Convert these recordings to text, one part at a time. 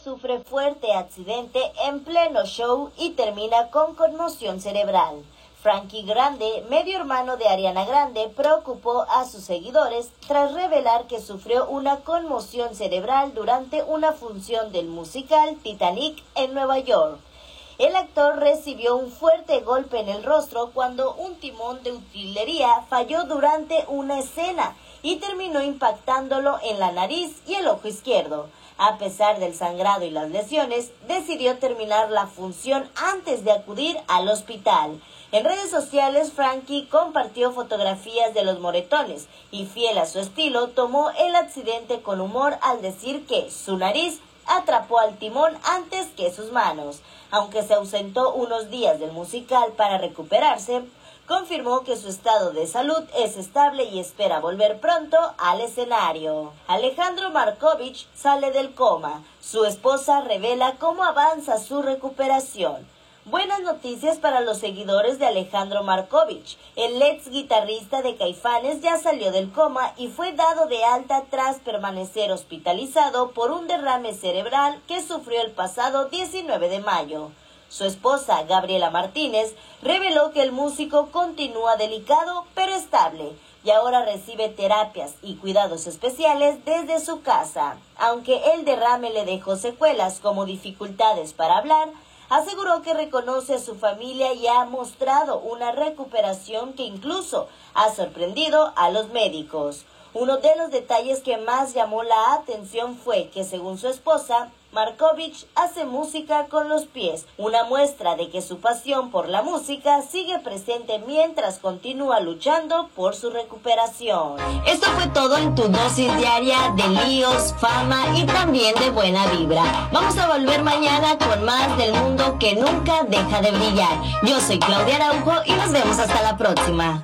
sufre fuerte accidente en pleno show y termina con conmoción cerebral. Frankie Grande, medio hermano de Ariana Grande, preocupó a sus seguidores tras revelar que sufrió una conmoción cerebral durante una función del musical Titanic en Nueva York. El actor recibió un fuerte golpe en el rostro cuando un timón de utilería falló durante una escena y terminó impactándolo en la nariz y el ojo izquierdo. A pesar del sangrado y las lesiones, decidió terminar la función antes de acudir al hospital. En redes sociales, Frankie compartió fotografías de los moretones y, fiel a su estilo, tomó el accidente con humor al decir que su nariz atrapó al timón antes que sus manos. Aunque se ausentó unos días del musical para recuperarse, confirmó que su estado de salud es estable y espera volver pronto al escenario. Alejandro Markovich sale del coma. Su esposa revela cómo avanza su recuperación. Buenas noticias para los seguidores de Alejandro Markovich. El ex guitarrista de Caifanes ya salió del coma y fue dado de alta tras permanecer hospitalizado por un derrame cerebral que sufrió el pasado 19 de mayo. Su esposa, Gabriela Martínez, reveló que el músico continúa delicado pero estable y ahora recibe terapias y cuidados especiales desde su casa. Aunque el derrame le dejó secuelas como dificultades para hablar, aseguró que reconoce a su familia y ha mostrado una recuperación que incluso ha sorprendido a los médicos. Uno de los detalles que más llamó la atención fue que, según su esposa, Markovich hace música con los pies, una muestra de que su pasión por la música sigue presente mientras continúa luchando por su recuperación. Esto fue todo en tu dosis diaria de líos, fama y también de buena vibra. Vamos a volver mañana con más del mundo que nunca deja de brillar. Yo soy Claudia Araujo y nos vemos hasta la próxima.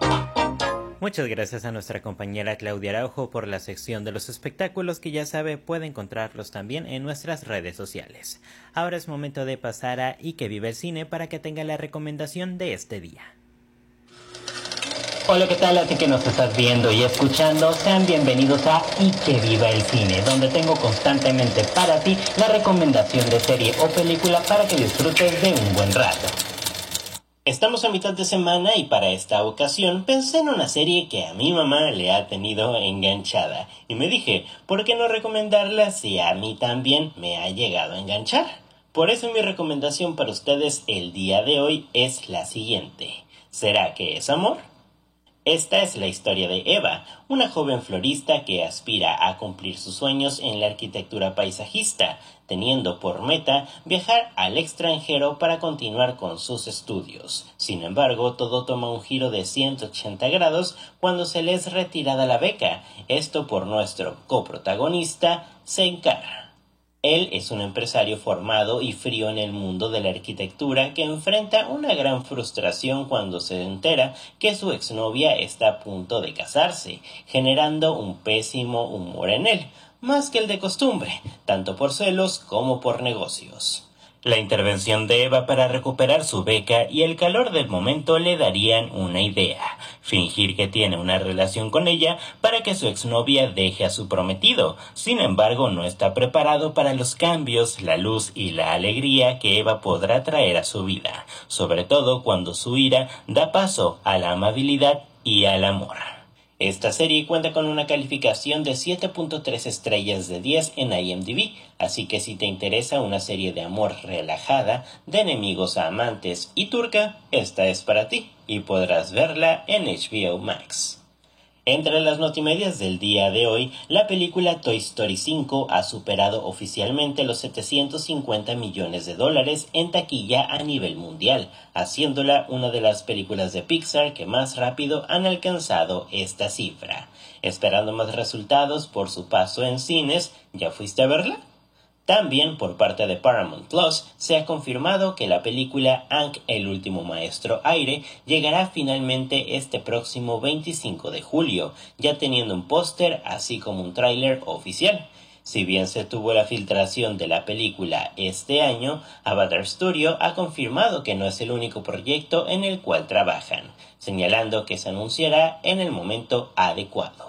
Muchas gracias a nuestra compañera Claudia Araujo por la sección de los espectáculos que ya sabe puede encontrarlos también en nuestras redes sociales. Ahora es momento de pasar a Y que viva el cine para que tenga la recomendación de este día. Hola, ¿qué tal? A ti que nos estás viendo y escuchando, sean bienvenidos a Y que viva el cine, donde tengo constantemente para ti la recomendación de serie o película para que disfrutes de un buen rato. Estamos a mitad de semana y para esta ocasión pensé en una serie que a mi mamá le ha tenido enganchada. Y me dije, ¿por qué no recomendarla si a mí también me ha llegado a enganchar? Por eso mi recomendación para ustedes el día de hoy es la siguiente. ¿Será que es amor? Esta es la historia de Eva, una joven florista que aspira a cumplir sus sueños en la arquitectura paisajista, teniendo por meta viajar al extranjero para continuar con sus estudios. Sin embargo, todo toma un giro de 180 grados cuando se le es retirada la beca, esto por nuestro coprotagonista, Senkar. Él es un empresario formado y frío en el mundo de la arquitectura que enfrenta una gran frustración cuando se entera que su exnovia está a punto de casarse, generando un pésimo humor en él, más que el de costumbre, tanto por celos como por negocios. La intervención de Eva para recuperar su beca y el calor del momento le darían una idea: fingir que tiene una relación con ella para que su exnovia deje a su prometido. Sin embargo, no está preparado para los cambios, la luz y la alegría que Eva podrá traer a su vida, sobre todo cuando su ira da paso a la amabilidad y al amor. Esta serie cuenta con una calificación de 7.3 estrellas de 10 en IMDb, así que si te interesa una serie de amor relajada, de enemigos a amantes y turca, esta es para ti y podrás verla en HBO Max. Entre las notimedias del día de hoy, la película Toy Story 5 ha superado oficialmente los $750 millones en taquilla a nivel mundial, haciéndola una de las películas de Pixar que más rápido han alcanzado esta cifra. Esperando más resultados por su paso en cines, ¿ya fuiste a verla? También por parte de Paramount Plus se ha confirmado que la película Aang, el último maestro aire llegará finalmente este próximo 25 de julio, ya teniendo un póster así como un tráiler oficial. Si bien se tuvo la filtración de la película este año, Avatar Studio ha confirmado que no es el único proyecto en el cual trabajan, señalando que se anunciará en el momento adecuado.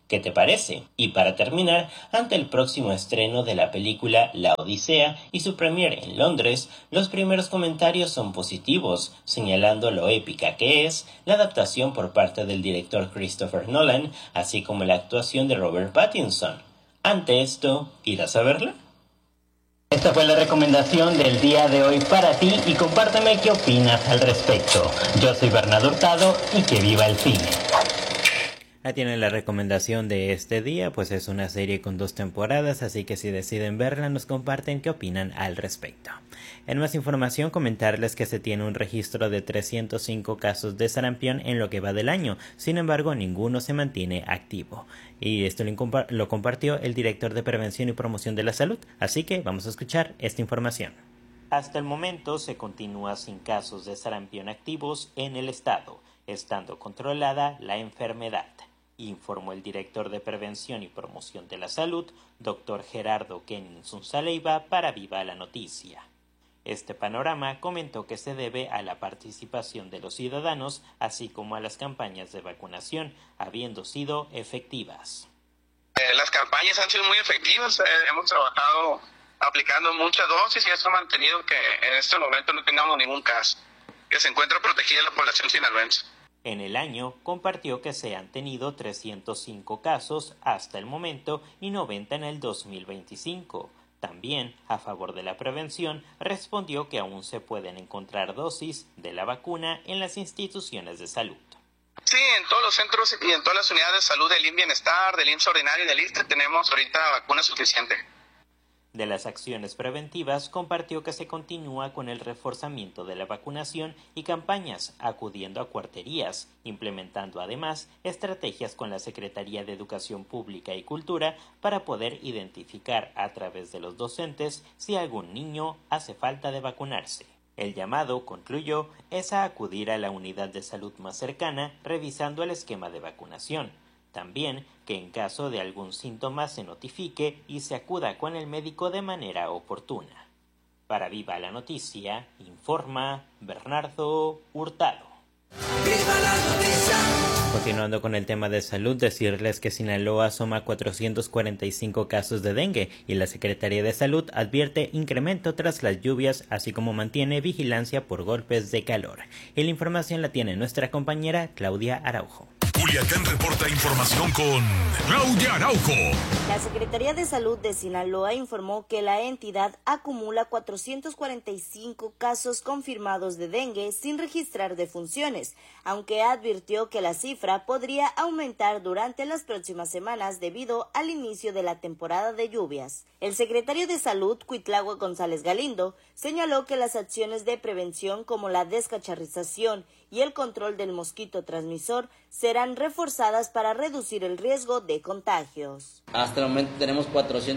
¿Qué te parece? Y para terminar, ante el próximo estreno de la película La Odisea y su premiere en Londres, los primeros comentarios son positivos, señalando lo épica que es la adaptación por parte del director Christopher Nolan, así como la actuación de Robert Pattinson. Ante esto, ¿irás a verla? Esta fue la recomendación del día de hoy para ti y compárteme qué opinas al respecto. Yo soy Bernardo Hurtado y que viva el cine. Ahí tienen la recomendación de este día, pues es una serie con 2 temporadas, así que si deciden verla nos comparten qué opinan al respecto. En más información, comentarles que se tiene un registro de 305 casos de sarampión en lo que va del año, sin embargo ninguno se mantiene activo. Y esto lo compartió el director de Prevención y Promoción de la Salud, así que vamos a escuchar esta información. Hasta el momento se continúa sin casos de sarampión activos en el estado, estando controlada la enfermedad, informó el director de Prevención y Promoción de la Salud, Dr. Gerardo Kenin Sunzaleiva, para Viva la Noticia. Este panorama comentó que se debe a la participación de los ciudadanos, así como a las campañas de vacunación, habiendo sido efectivas. Las campañas han sido muy efectivas, hemos trabajado aplicando muchas dosis y eso ha mantenido que en este momento no tengamos ningún caso, que se encuentra protegida la población sinaloense. En el año, compartió que se han tenido 305 casos hasta el momento y 90 en el 2025. También, a favor de la prevención, respondió que aún se pueden encontrar dosis de la vacuna en las instituciones de salud. Sí, en todos los centros y en todas las unidades de salud del IMSS Bienestar, del IMSS Ordinario y del ISSSTE tenemos ahorita vacuna suficiente. De las acciones preventivas, compartió que se continúa con el reforzamiento de la vacunación y campañas, acudiendo a cuarterías, implementando además estrategias con la Secretaría de Educación Pública y Cultura para poder identificar a través de los docentes si algún niño hace falta de vacunarse. El llamado, concluyó, es a acudir a la unidad de salud más cercana revisando el esquema de vacunación. También que en caso de algún síntoma se notifique y se acuda con el médico de manera oportuna. Para Viva la Noticia, informa Bernardo Hurtado. ¡Viva la noticia! Continuando con el tema de salud, decirles que Sinaloa suma 445 casos de dengue y la Secretaría de Salud advierte incremento tras las lluvias, así como mantiene vigilancia por golpes de calor. Y la información la tiene nuestra compañera Claudia Araujo. Culiacán reporta información con Claudia Araujo. La Secretaría de Salud de Sinaloa informó que la entidad acumula 445 casos confirmados de dengue sin registrar defunciones, aunque advirtió que la cifra podría aumentar durante las próximas semanas debido al inicio de la temporada de lluvias. El secretario de Salud, Cuitlahua González Galindo, señaló que las acciones de prevención como la descacharrización y el control del mosquito transmisor serán reforzadas para reducir el riesgo de contagios. Hasta el momento tenemos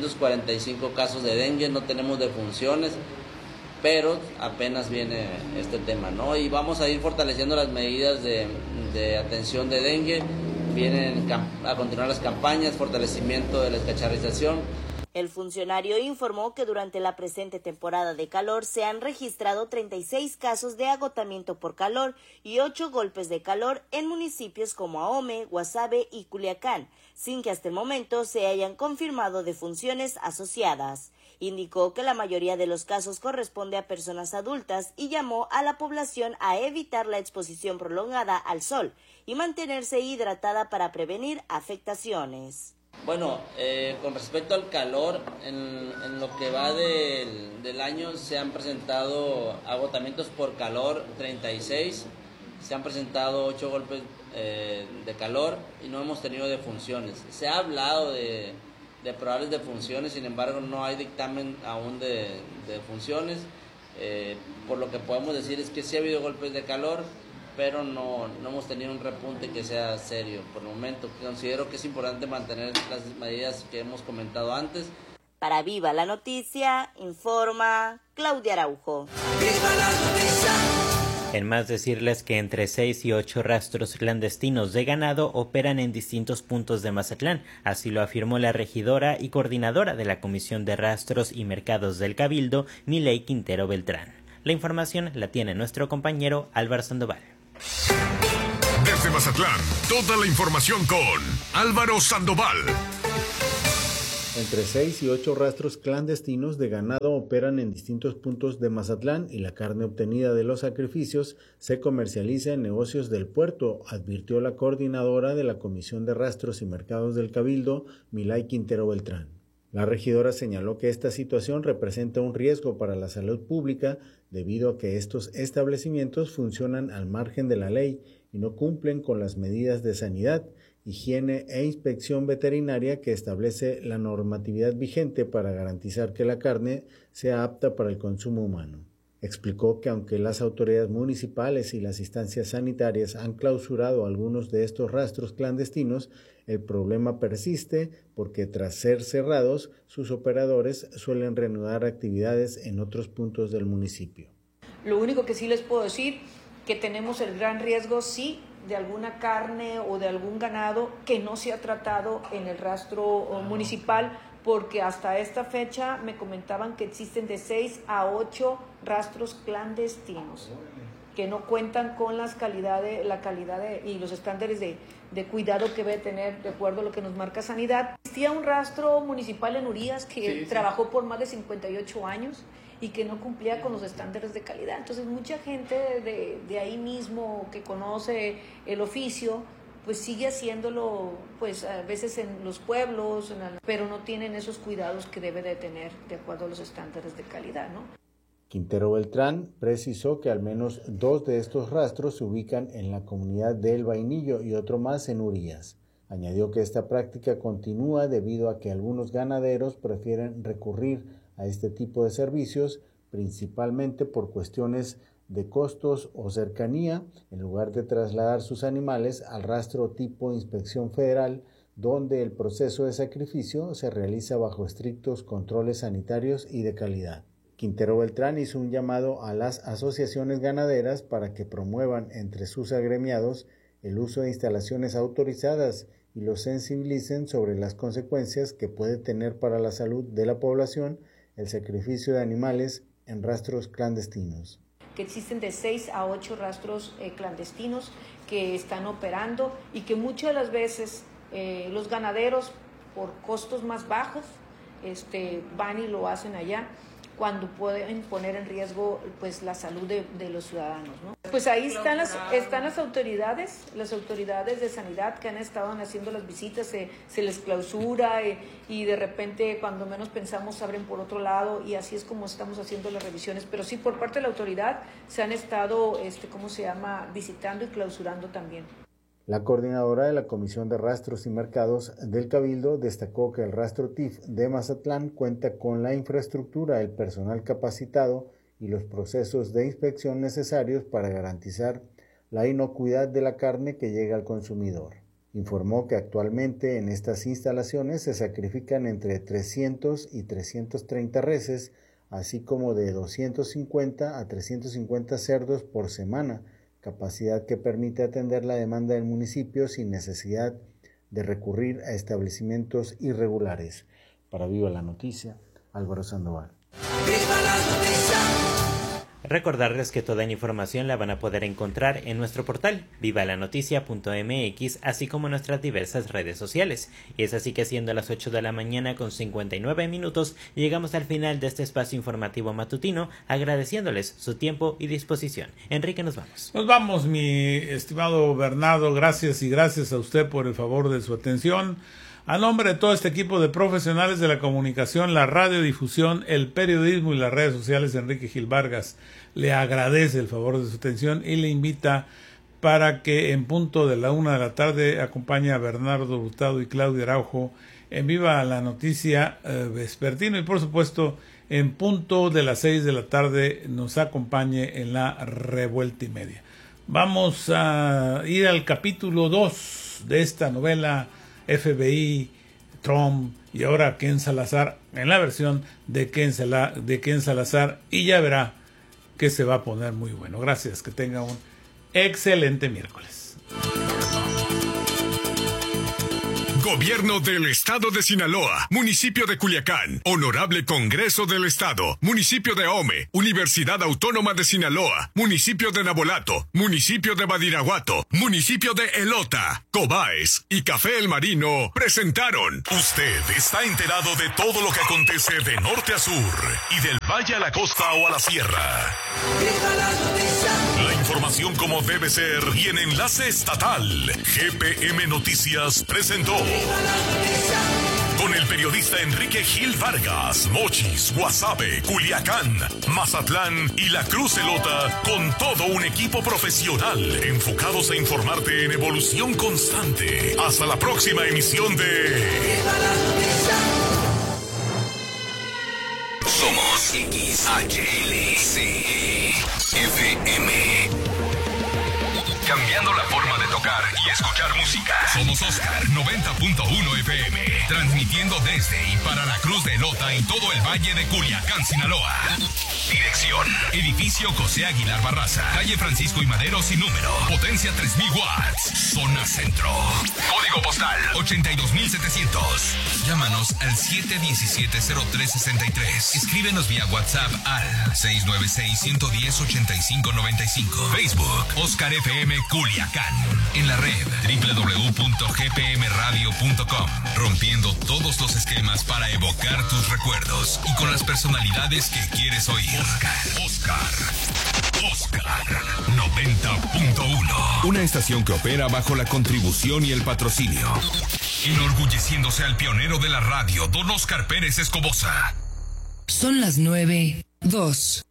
445 casos de dengue, no tenemos defunciones, pero apenas viene este tema, ¿no? Y vamos a ir fortaleciendo las medidas de atención de dengue, vienen a continuar las campañas, fortalecimiento de la descacharrización. El funcionario informó que durante la presente temporada de calor se han registrado 36 casos de agotamiento por calor y 8 golpes de calor en municipios como Ahome, Guasave y Culiacán, sin que hasta el momento se hayan confirmado defunciones asociadas. Indicó que la mayoría de los casos corresponde a personas adultas y llamó a la población a evitar la exposición prolongada al sol y mantenerse hidratada para prevenir afectaciones. Bueno, con respecto al calor, en lo que va del año se han presentado agotamientos por calor 36, se han presentado 8 golpes de calor y no hemos tenido defunciones. Se ha hablado de probables defunciones, sin embargo no hay dictamen aún de defunciones. Por lo que podemos decir es que sí ha habido golpes de calor, pero no hemos tenido un repunte que sea serio por el momento. Considero que es importante mantener las medidas que hemos comentado antes. Para Viva la Noticia, informa Claudia Araujo. ¡Viva la noticia! En más, decirles que entre 6 y 8 rastros clandestinos de ganado operan en distintos puntos de Mazatlán. Así lo afirmó la regidora y coordinadora de la Comisión de Rastros y Mercados del Cabildo, Miley Quintero Beltrán. La información la tiene nuestro compañero Álvaro Sandoval. Desde desde Mazatlán, toda la información con Álvaro Sandoval. Entre 6 y 8 rastros clandestinos de ganado operan en distintos puntos de Mazatlán y la carne obtenida de los sacrificios se comercializa en negocios del puerto, advirtió la coordinadora de la Comisión de Rastros y Mercados del Cabildo, Milay Quintero Beltrán. La regidora señaló que esta situación representa un riesgo para la salud pública debido a que estos establecimientos funcionan al margen de la ley y no cumplen con las medidas de sanidad, higiene e inspección veterinaria que establece la normatividad vigente para garantizar que la carne sea apta para el consumo humano. Explicó que aunque las autoridades municipales y las instancias sanitarias han clausurado algunos de estos rastros clandestinos, el problema persiste porque tras ser cerrados, sus operadores suelen reanudar actividades en otros puntos del municipio. Lo único que sí les puedo decir, que tenemos el gran riesgo, sí, de alguna carne o de algún ganado que no se ha tratado en el rastro municipal, porque hasta esta fecha me comentaban que existen de 6 a 8 rastros clandestinos que no cuentan con la calidad y los estándares de cuidado que debe tener de acuerdo a lo que nos marca Sanidad. Existía un rastro municipal en Urias que trabajó por más de 58 años y que no cumplía con los estándares de calidad. Entonces mucha gente de ahí mismo que conoce el oficio, pues sigue haciéndolo, pues a veces en los pueblos, pero no tienen esos cuidados que debe de tener de acuerdo a los estándares de calidad, ¿no? Quintero Beltrán precisó que al menos 2 de estos rastros se ubican en la comunidad de El Vainillo y otro más en Urias. Añadió que esta práctica continúa debido a que algunos ganaderos prefieren recurrir a este tipo de servicios, principalmente por cuestiones de costos o cercanía, en lugar de trasladar sus animales al rastro tipo inspección federal, donde el proceso de sacrificio se realiza bajo estrictos controles sanitarios y de calidad. Quintero Beltrán hizo un llamado a las asociaciones ganaderas para que promuevan entre sus agremiados el uso de instalaciones autorizadas y los sensibilicen sobre las consecuencias que puede tener para la salud de la población el sacrificio de animales en rastros clandestinos. Que existen de 6 a 8 rastros clandestinos que están operando y que muchas de las veces los ganaderos por costos más bajos van y lo hacen allá cuando pueden poner en riesgo pues la salud de los ciudadanos, ¿no? Pues ahí están las autoridades de sanidad que han estado haciendo las visitas, se les clausura y de repente cuando menos pensamos abren por otro lado y así es como estamos haciendo las revisiones, pero sí por parte de la autoridad se han estado, visitando y clausurando también. La coordinadora de la Comisión de Rastros y Mercados del Cabildo destacó que el rastro TIF de Mazatlán cuenta con la infraestructura, el personal capacitado y los procesos de inspección necesarios para garantizar la inocuidad de la carne que llega al consumidor. Informó que actualmente en estas instalaciones se sacrifican entre 300 y 330 reses, así como de 250 a 350 cerdos por semana, capacidad que permite atender la demanda del municipio sin necesidad de recurrir a establecimientos irregulares. Para Viva la Noticia, Álvaro Sandoval. ¡Viva la noticia! Recordarles que toda la información la van a poder encontrar en nuestro portal vivalanoticia.mx, así como en nuestras diversas redes sociales. Y es así que siendo las 8 de la mañana con 59 minutos, llegamos al final de este espacio informativo matutino, agradeciéndoles su tiempo y disposición. Enrique, nos vamos. Nos vamos, mi estimado Bernardo, gracias y gracias a usted por el favor de su atención. A nombre de todo este equipo de profesionales de la comunicación, la radiodifusión, el periodismo y las redes sociales, Enrique Gil Vargas le agradece el favor de su atención y le invita para que en punto de la 1 de la tarde acompañe a Bernardo Hurtado y Claudia Araujo en Viva la Noticia vespertino y por supuesto en punto de las 6 de la tarde nos acompañe en la Revuelta y Media. Vamos a ir al capítulo 2 de esta novela FBI, Trump y ahora Ken Salazar en la versión de Ken Salazar y ya verá que se va a poner muy bueno. Gracias, que tenga un excelente miércoles. Gobierno del Estado de Sinaloa, Municipio de Culiacán, Honorable Congreso del Estado, Municipio de Ahome, Universidad Autónoma de Sinaloa, Municipio de Nabolato, Municipio de Badiraguato, Municipio de Elota, Cobaes y Café El Marino presentaron. Usted está enterado de todo lo que acontece de norte a sur y del valle a la costa o a la sierra. ¡Viva las noticias! La información como debe ser y en enlace estatal. GPM Noticias presentó. ¡Viva las noticias! Con el periodista Enrique Gil Vargas, Mochis, Guasave, Culiacán, Mazatlán y La Cruz Elota, con todo un equipo profesional enfocados a informarte en evolución constante. Hasta la próxima emisión de ¡Viva las noticias! Somos XHLC FM. Cambiando la forma de tocar y escuchar música. Somos Oscar 90.1 FM. Transmitiendo desde y para la Cruz de Elota y todo el Valle de Culiacán, Sinaloa. Dirección: Edificio José Aguilar Barraza, calle Francisco y Madero sin número. Potencia 3000 watts. Zona Centro. Código postal 82700. Llámanos al 717-0363. Escríbenos vía WhatsApp al 696-110-8595. Facebook Oscar FM Culiacán. En la red www.gpmradio.com. Rompiendo todos los esquemas para evocar tus recuerdos y con las personalidades que quieres oír. Oscar 90.1. Una estación que opera bajo la contribución y el patrocinio. Enorgulleciéndose al pionero de la radio, don Oscar Pérez Escobosa. Son las 9:02.